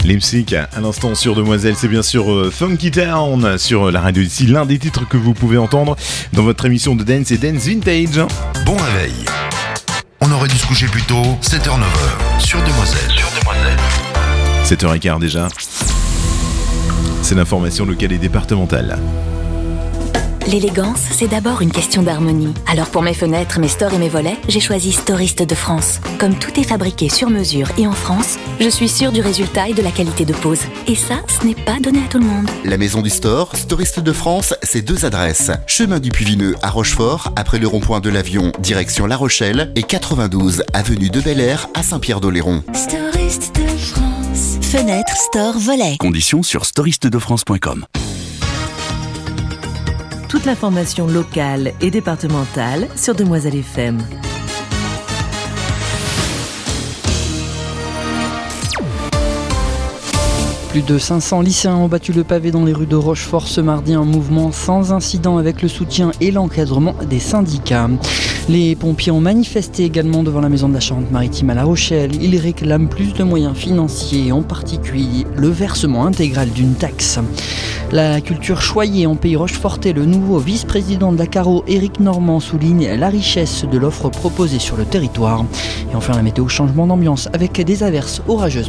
Lipstick, à l'instant sur Demoiselle, c'est bien sûr Funky Town sur la radio ici, l'un des titres que vous pouvez entendre dans votre émission de Dance et Dance Vintage. Bon réveil. On aurait dû se coucher plus tôt, 7h-9h, sur Demoiselle. 7h15 déjà. C'est l'information locale et départementale. L'élégance, c'est d'abord une question d'harmonie. Alors pour mes fenêtres, mes stores et mes volets, j'ai choisi Storiste de France. Comme tout est fabriqué sur mesure et en France, je suis sûre du résultat et de la qualité de pose. Et ça, ce n'est pas donné à tout le monde. La maison du store, Storiste de France, c'est 2 adresses. Chemin du Puy-Vineux à Rochefort, après le rond-point de l'Avion, direction La Rochelle, et 92 avenue de Bel-Air à Saint-Pierre-d'Oléron. Storiste de France. Fenêtre, store, volet. Conditions sur storistedefrance.com. Toute l'information locale et départementale sur Demoiselle FM. Plus de 500 lycéens ont battu le pavé dans les rues de Rochefort ce mardi, un mouvement sans incident avec le soutien et l'encadrement des syndicats. Les pompiers ont manifesté également devant la maison de la Charente-Maritime à La Rochelle. Ils réclament plus de moyens financiers, en particulier le versement intégral d'une taxe. La culture choyée en pays rochefortais, le nouveau vice-président de la Caro, Éric Normand, souligne la richesse de l'offre proposée sur le territoire. Et enfin la météo, changement d'ambiance avec des averses orageuses.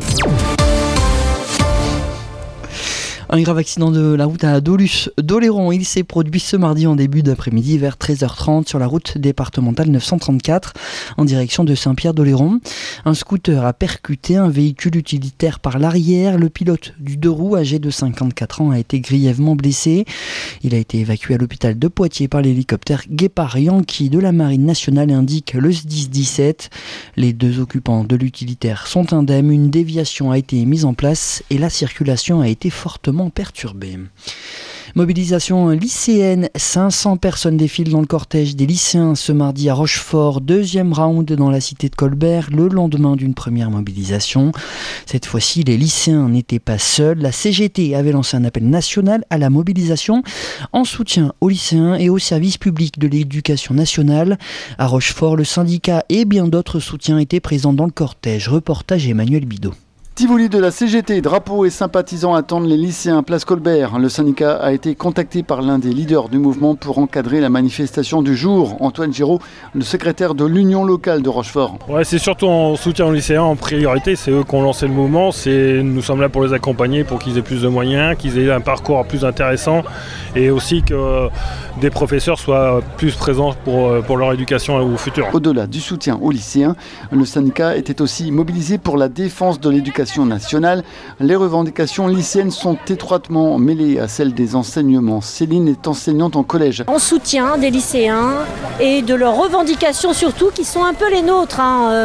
Un grave accident de la route à Doluce-d'Oléron. Il s'est produit ce mardi en début d'après-midi vers 13h30 sur la route départementale 934 en direction de Saint-Pierre-d'Oléron. Un scooter a percuté un véhicule utilitaire par l'arrière. Le pilote du 2 roues, âgé de 54 ans, a été grièvement blessé. Il a été évacué à l'hôpital de Poitiers par l'hélicoptère Guépard Yankee de la Marine nationale, indique le SDIS 17. Les 2 occupants de l'utilitaire sont indemnes. Une déviation a été mise en place et la circulation a été fortement perturbée. Mobilisation lycéenne, 500 personnes défilent dans le cortège des lycéens ce mardi à Rochefort, 2e round dans la cité de Colbert, le lendemain d'une première mobilisation. Cette fois-ci, les lycéens n'étaient pas seuls. La CGT avait lancé un appel national à la mobilisation en soutien aux lycéens et aux services publics de l'éducation nationale. À Rochefort, le syndicat et bien d'autres soutiens étaient présents dans le cortège. Reportage Emmanuel Bidot. Tivoli de la CGT, drapeaux et sympathisants attendent les lycéens place Colbert. Le syndicat a été contacté par l'un des leaders du mouvement pour encadrer la manifestation du jour. Antoine Giraud, le secrétaire de l'Union locale de Rochefort. Ouais, c'est surtout en soutien aux lycéens en priorité, c'est eux qui ont lancé le mouvement. Nous sommes là pour les accompagner, pour qu'ils aient plus de moyens, qu'ils aient un parcours plus intéressant et aussi que des professeurs soient plus présents pour leur éducation au futur. Au-delà du soutien aux lycéens, le syndicat était aussi mobilisé pour la défense de l'éducation nationale. Les revendications lycéennes sont étroitement mêlées à celles des enseignements. Céline est enseignante en collège. En soutien des lycéens et de leurs revendications surtout qui sont un peu les nôtres.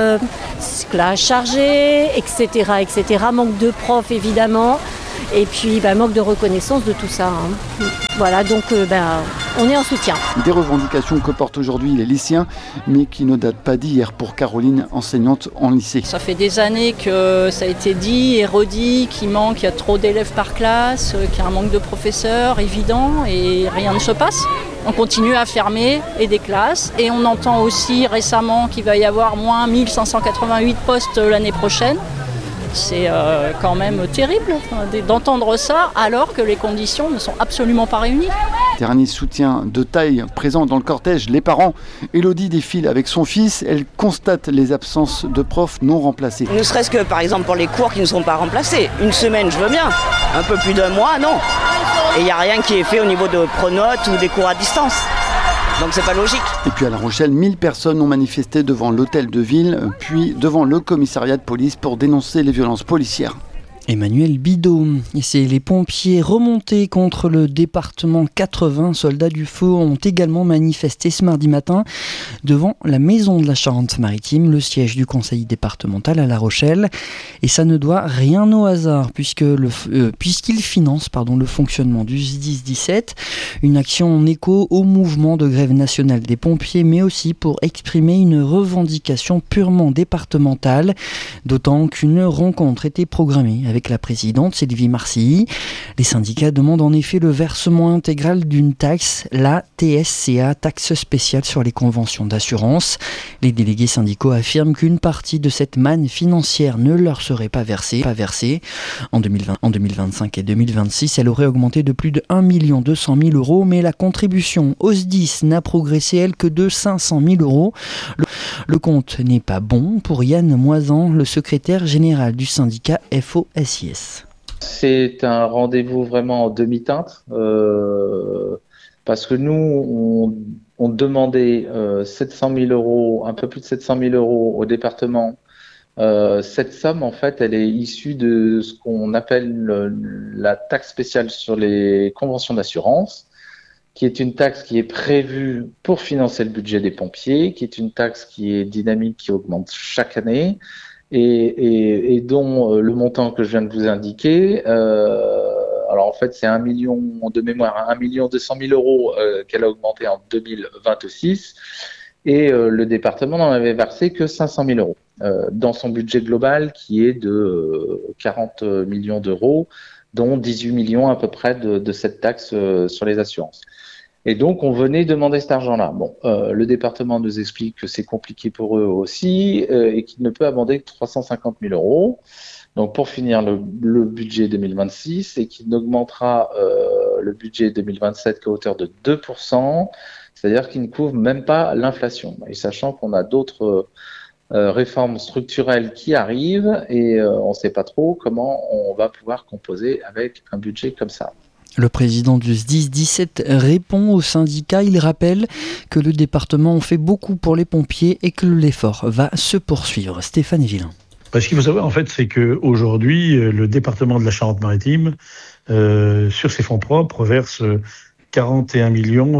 Classe chargée, etc., manque de profs évidemment. Et puis manque de reconnaissance de tout ça. Voilà, donc on est en soutien. Des revendications que portent aujourd'hui les lycéens, mais qui ne datent pas d'hier pour Caroline, enseignante en lycée. Ça fait des années que ça a été dit et redit, qu'il y a trop d'élèves par classe, qu'il y a un manque de professeurs évident et rien ne se passe. On continue à fermer des classes et on entend aussi récemment qu'il va y avoir moins 1588 postes l'année prochaine. C'est quand même terrible d'entendre ça alors que les conditions ne sont absolument pas réunies. Dernier soutien de taille présent dans le cortège, les parents. Élodie défile avec son fils, elle constate les absences de profs non remplacés. Ne serait-ce que par exemple pour les cours qui ne sont pas remplacés. Une semaine, je veux bien. Un peu plus d'un mois, non. Et il n'y a rien qui est fait au niveau de pronotes ou des cours à distance. Donc c'est pas logique. Et puis à La Rochelle, 1000 personnes ont manifesté devant l'hôtel de ville, puis devant le commissariat de police pour dénoncer les violences policières. Emmanuel Bidot. Et c'est les pompiers remontés contre le département 80. Soldats du feu ont également manifesté ce mardi matin devant la maison de la Charente-Maritime, le siège du conseil départemental à La Rochelle. Et ça ne doit rien au hasard puisqu'il finance le fonctionnement du SDIS 17, une action en écho au mouvement de grève nationale des pompiers, mais aussi pour exprimer une revendication purement départementale, d'autant qu'une rencontre était programmée avec avec la présidente Sylvie Marcilly. Les syndicats demandent en effet le versement intégral d'une taxe, la TSCA, taxe spéciale sur les conventions d'assurance. Les délégués syndicaux affirment qu'une partie de cette manne financière ne leur serait pas versée. En 2025 et 2026, elle aurait augmenté de plus de 1 200 000 euros, mais la contribution au SDIS n'a progressé, elle, que de 500 000 euros. Le compte n'est pas bon pour Yann Moisan, le secrétaire général du syndicat FO-SIS. C'est un rendez-vous vraiment en demi-teinte, parce que nous, on demandait 700 000 euros, un peu plus de 700 000 euros au département. Cette somme, en fait, elle est issue de ce qu'on appelle la taxe spéciale sur les conventions d'assurance, qui est une taxe qui est prévue pour financer le budget des pompiers, qui est une taxe qui est dynamique, qui augmente chaque année, et dont le montant que je viens de vous indiquer, alors en fait c'est 1 million de mémoire, 1 200 000 euros qu'elle a augmenté en 2026, et le département n'en avait versé que 500 000 euros dans son budget global qui est de 40 millions d'euros, dont 18 millions à peu près de cette taxe sur les assurances. Et donc, on venait demander cet argent-là. Bon, le département nous explique que c'est compliqué pour eux aussi et qu'il ne peut abonder que 350 000 euros. Donc, pour finir le budget 2026 et qu'il n'augmentera le budget 2027 qu'à hauteur de 2%, c'est-à-dire qu'il ne couvre même pas l'inflation. Et sachant qu'on a d'autres réformes structurelles qui arrivent et on ne sait pas trop comment on va pouvoir composer avec un budget comme ça. Le président du SDIS 17 répond aux syndicats. Il rappelle que le département en fait beaucoup pour les pompiers et que l'effort va se poursuivre. Stéphane Villain. Ce qu'il faut savoir, en fait, c'est qu'aujourd'hui, le département de la Charente-Maritime, sur ses fonds propres, verse 41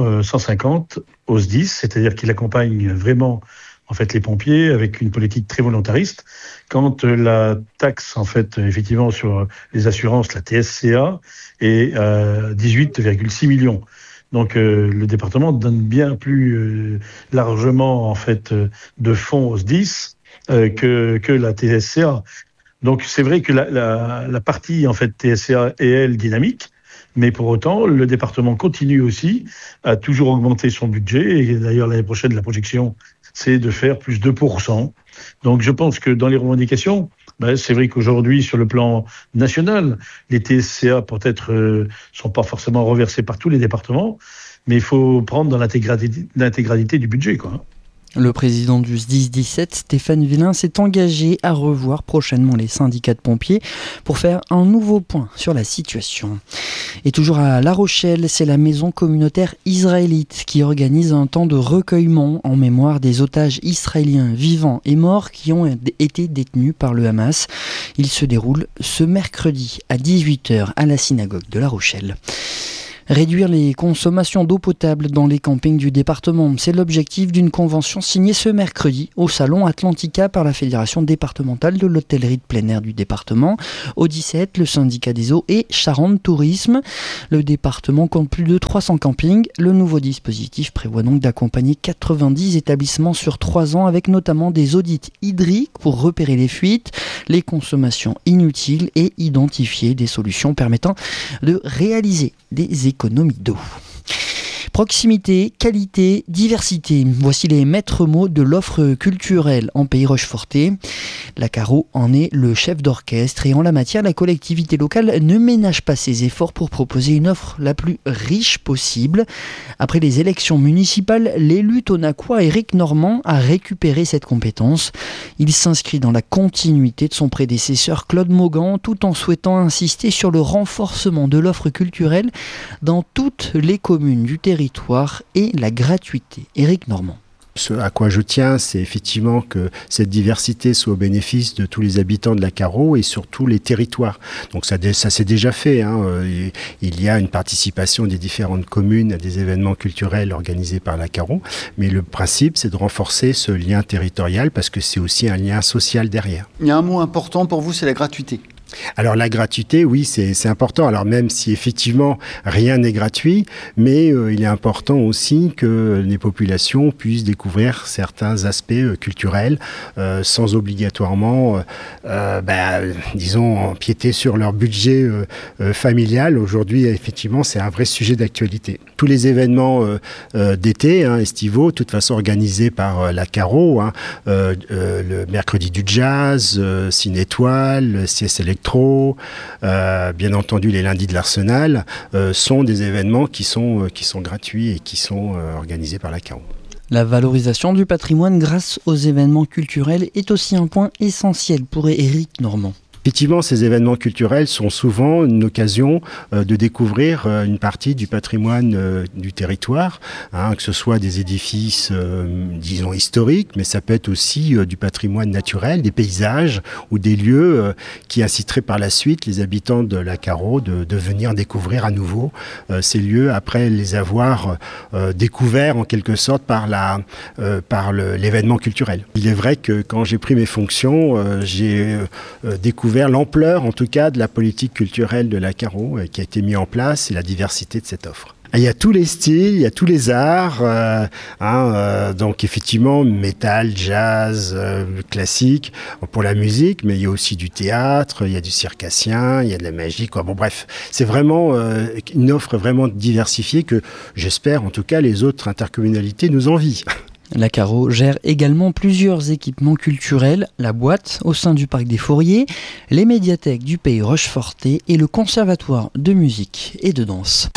150 au SDIS, c'est-à-dire qu'il accompagne vraiment en fait les pompiers avec une politique très volontariste. Quand la taxe, en fait, effectivement, sur les assurances, la TSCA, est à 18,6 millions. Donc le département donne bien plus largement en fait de fonds au SDIS que la TSCA. Donc c'est vrai que la partie en fait TSCA est elle dynamique, mais pour autant le département continue aussi à toujours augmenter son budget, et d'ailleurs l'année prochaine la projection c'est de faire plus de 2%. Donc je pense que dans les revendications, c'est vrai qu'aujourd'hui sur le plan national, les TSCA peut-être sont pas forcément reversés par tous les départements, mais il faut prendre dans l'intégralité du budget, quoi. Le président du SDIS 17, Stéphane Villain, s'est engagé à revoir prochainement les syndicats de pompiers pour faire un nouveau point sur la situation. Et toujours à La Rochelle, c'est la maison communautaire israélite qui organise un temps de recueillement en mémoire des otages israéliens vivants et morts qui ont été détenus par le Hamas. Il se déroule ce mercredi à 18h à la synagogue de La Rochelle. Réduire les consommations d'eau potable dans les campings du département, c'est l'objectif d'une convention signée ce mercredi au Salon Atlantica par la Fédération départementale de l'hôtellerie de plein air du département, Au17, le syndicat des eaux et Charente Tourisme. Le département compte plus de 300 campings. Le nouveau dispositif prévoit donc d'accompagner 90 établissements sur 3 ans avec notamment des audits hydriques pour repérer les fuites, les consommations inutiles et identifier des solutions permettant de réaliser des économies d'eau. Proximité, qualité, diversité. Voici les maîtres mots de l'offre culturelle en Pays Rochefortais. La Caro en est le chef d'orchestre et en la matière, la collectivité locale ne ménage pas ses efforts pour proposer une offre la plus riche possible. Après les élections municipales, l'élu tonacois Éric Normand a récupéré cette compétence. Il s'inscrit dans la continuité de son prédécesseur Claude Maugan tout en souhaitant insister sur le renforcement de l'offre culturelle dans toutes les communes du territoire et la gratuité. Éric Normand. Ce à quoi je tiens, c'est effectivement que cette diversité soit au bénéfice de tous les habitants de la Caro et sur tous les territoires. Donc ça s'est déjà fait. Il y a une participation des différentes communes à des événements culturels organisés par la Caro. Mais le principe, c'est de renforcer ce lien territorial parce que c'est aussi un lien social derrière. Il y a un mot important pour vous, c'est la gratuité. Alors la gratuité, oui, c'est important. Alors même si effectivement rien n'est gratuit, mais il est important aussi que les populations puissent découvrir certains aspects culturels sans obligatoirement, disons, empiéter sur leur budget familial. Aujourd'hui, effectivement, c'est un vrai sujet d'actualité. Tous les événements d'été, estivaux, de toute façon organisés par la Caro, le mercredi du jazz, Ciné Étoile, CS Electro, bien entendu les lundis de l'Arsenal, sont des événements qui sont gratuits et qui sont organisés par la Caro. La valorisation du patrimoine grâce aux événements culturels est aussi un point essentiel pour Éric Normand. Effectivement, ces événements culturels sont souvent une occasion de découvrir une partie du patrimoine du territoire, que ce soit des édifices, disons, historiques, mais ça peut être aussi du patrimoine naturel, des paysages ou des lieux qui inciteraient par la suite les habitants de la Caro de venir découvrir à nouveau ces lieux après les avoir découverts en quelque sorte par l'événement culturel. Il est vrai que quand j'ai pris mes fonctions, j'ai découvert l'ampleur, en tout cas, de la politique culturelle de la Caro qui a été mise en place et la diversité de cette offre. Il y a tous les styles, il y a tous les arts, donc effectivement métal, jazz, classique pour la musique, mais il y a aussi du théâtre, il y a du circassien, il y a de la magie, quoi. Bon bref, c'est vraiment une offre vraiment diversifiée que j'espère en tout cas les autres intercommunalités nous envient. La Caro gère également plusieurs équipements culturels, la boîte au sein du parc des Fourriers, les médiathèques du Pays Rochefortais et le conservatoire de musique et de danse.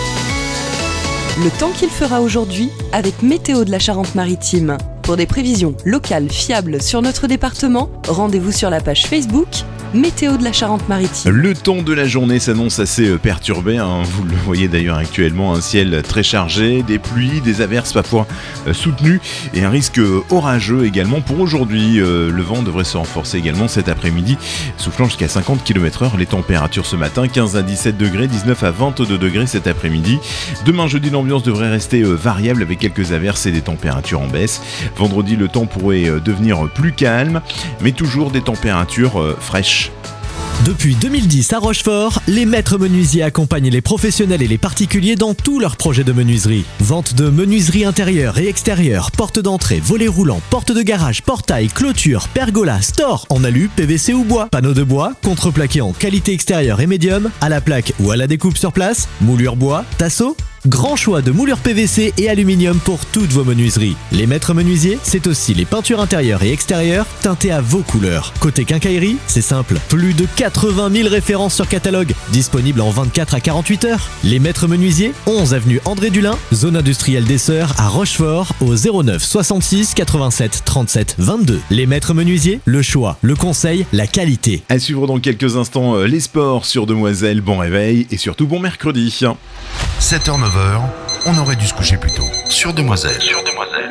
Le temps qu'il fera aujourd'hui avec Météo de la Charente-Maritime. Pour des prévisions locales fiables sur notre département, rendez-vous sur la page Facebook Météo de la Charente-Maritime. Le temps de la journée s'annonce assez perturbé, vous le voyez d'ailleurs actuellement, un ciel très chargé, des pluies, des averses parfois soutenues et un risque orageux également pour aujourd'hui. Le vent devrait se renforcer également cet après-midi, soufflant jusqu'à 50 km/h. Les températures ce matin, 15 à 17 degrés, 19 à 22 degrés cet après-midi. Demain jeudi, l'ambiance devrait rester variable avec quelques averses et des températures en baisse. Vendredi, le temps pourrait devenir plus calme, mais toujours des températures fraîches. Depuis 2010 à Rochefort, les maîtres menuisiers accompagnent les professionnels et les particuliers dans tous leurs projets de menuiserie. Vente de menuiserie intérieure et extérieure, porte d'entrée, volets roulants, porte de garage, portail, clôture, pergola, store en alu, PVC ou bois, panneaux de bois, contreplaqués en qualité extérieure et médium, à la plaque ou à la découpe sur place, moulure bois, tasseau. Grand choix de moulures PVC et aluminium pour toutes vos menuiseries. Les maîtres menuisiers, c'est aussi les peintures intérieures et extérieures teintées à vos couleurs. Côté quincaillerie, c'est simple, plus de 80 000 références sur catalogue, disponibles en 24 à 48 heures. Les maîtres menuisiers, 11 avenue André Dulin, zone industrielle des Sœurs à Rochefort, au 09 66 87 37 22. Les maîtres menuisiers, le choix, le conseil, la qualité. À suivre dans quelques instants les sports sur Demoiselle. Bon réveil et surtout bon mercredi. 7h-9h, on aurait dû se coucher plus tôt sur Demoiselle.